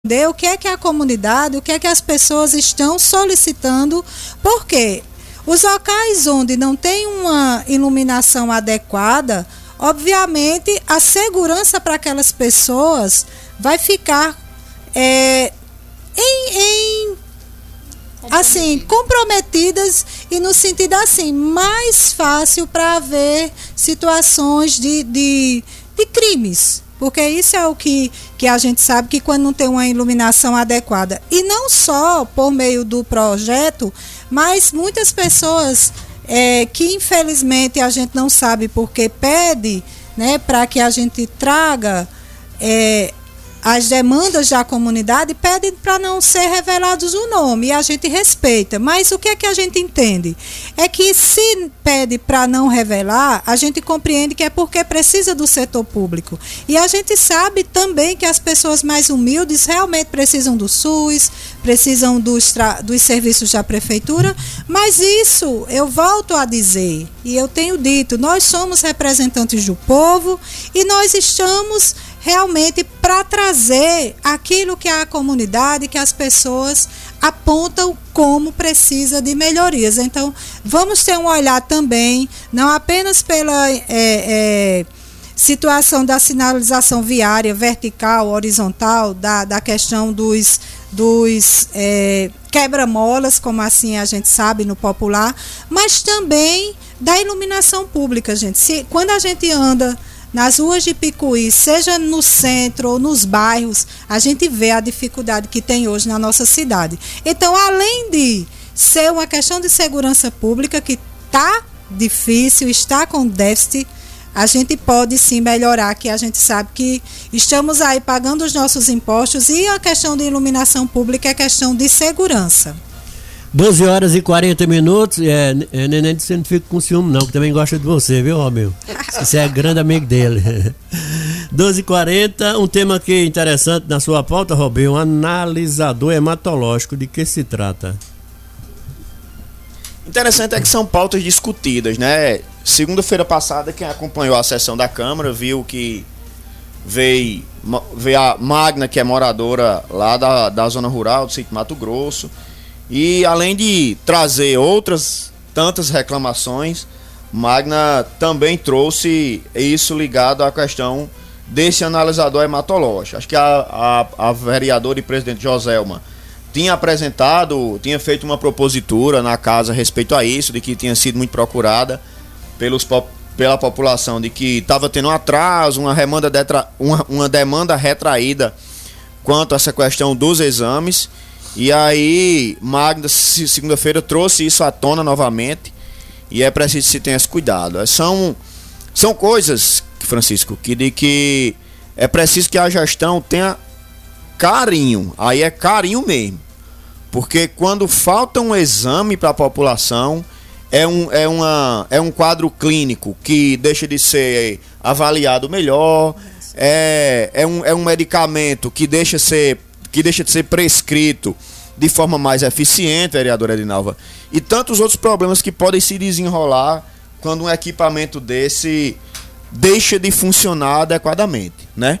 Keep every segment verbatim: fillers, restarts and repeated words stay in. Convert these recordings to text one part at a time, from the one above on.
O que é que a comunidade, o que é que as pessoas estão solicitando, porque os locais onde não tem uma iluminação adequada, obviamente a segurança para aquelas pessoas vai ficar é, em, em assim, comprometidas, e no sentido assim, mais fácil para haver situações de, de, de crimes. Porque isso é o que, que a gente sabe, que quando não tem uma iluminação adequada, e não só por meio do projeto, mas muitas pessoas é, que infelizmente a gente não sabe porque pede, né, para que a gente traga é, as demandas da comunidade, pedem para não ser revelados o nome, e a gente respeita. Mas o que é que a gente entende? É que se pede para não revelar, a gente compreende que é porque precisa do setor público. E a gente sabe também que as pessoas mais humildes realmente precisam do SUS, precisam dos, dos serviços da prefeitura, mas isso eu volto a dizer, e eu tenho dito, nós somos representantes do povo e nós estamos realmente para trazer aquilo que a comunidade, que as pessoas apontam como precisa de melhorias. Então, vamos ter um olhar também, não apenas pela é, é, situação da sinalização viária vertical, horizontal, da, da questão dos, dos é, quebra-molas, como assim a gente sabe no popular, mas também da iluminação pública, gente. Se, quando a gente anda nas ruas de Picuí, seja no centro ou nos bairros, a gente vê a dificuldade que tem hoje na nossa cidade. Então, além de ser uma questão de segurança pública que está difícil, está com déficit, a gente pode sim melhorar, que a gente sabe que estamos aí pagando os nossos impostos, e a questão de iluminação pública é questão de segurança. doze horas e quarenta minutos, é, é, Neném, você não fica com ciúme não, que também gosta de você, viu, Romeu? Você é grande amigo dele. doze e quarenta, um tema aqui interessante na sua pauta, Romeu, um analisador hematológico, de que se trata? Interessante é que são pautas discutidas, né? Segunda-feira passada, quem acompanhou a sessão da Câmara viu que veio, veio a Magna, que é moradora lá da, da zona rural do sítio Mato Grosso. E além de trazer outras tantas reclamações, Magna também trouxe isso ligado à questão desse analisador hematológico. Acho que a, a, a vereadora e presidente Joselma tinha apresentado, tinha feito uma propositura na casa a respeito a isso, de que tinha sido muito procurada pelos, pela população, de que estava tendo um atraso, uma, remanda detra, uma, uma demanda retraída quanto a essa questão dos exames. E aí, Magna, segunda-feira, trouxe isso à tona novamente, e é preciso que se tenha esse cuidado. São, são coisas, Francisco, que, de que é preciso que a gestão tenha carinho, aí é carinho mesmo, porque quando falta um exame para a população, é um, é, uma, é um quadro clínico que deixa de ser avaliado melhor, é, é, um, é um medicamento que deixa ser que deixa de ser prescrito de forma mais eficiente, vereadora Edinalva, e tantos outros problemas que podem se desenrolar quando um equipamento desse deixa de funcionar adequadamente, né?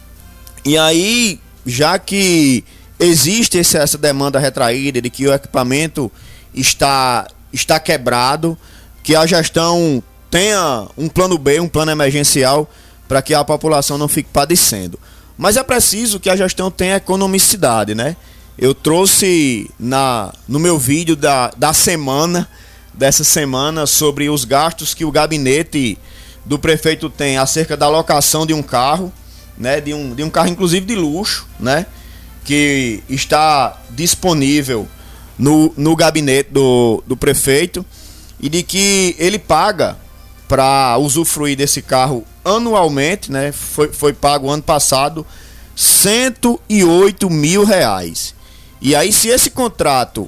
E aí, já que existe essa demanda retraída de que o equipamento está, está quebrado, que a gestão tenha um plano B, um plano emergencial, para que a população não fique padecendo. Mas é preciso que a gestão tenha economicidade, né? Eu trouxe na, no meu vídeo da, da semana, dessa semana, sobre os gastos que o gabinete do prefeito tem acerca da locação de um carro, né? De um, de um carro, inclusive, de luxo, né? Que está disponível no, no gabinete do, do prefeito, e de que ele paga para usufruir desse carro anualmente, né? Foi, foi pago ano passado cento e oito mil reais. E aí, se esse contrato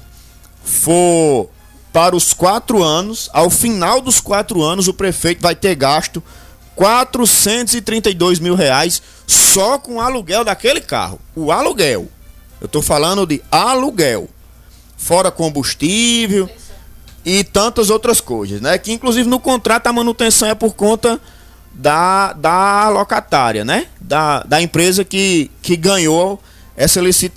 for para os quatro anos, ao final dos quatro anos, o prefeito vai ter gasto quatrocentos e trinta e dois mil reais só com o aluguel daquele carro. O aluguel. Eu estou falando de aluguel. Fora combustível e tantas outras coisas, né? Que inclusive no contrato a manutenção é por conta da, da locatária, né? Da, da empresa que, que ganhou essa licitação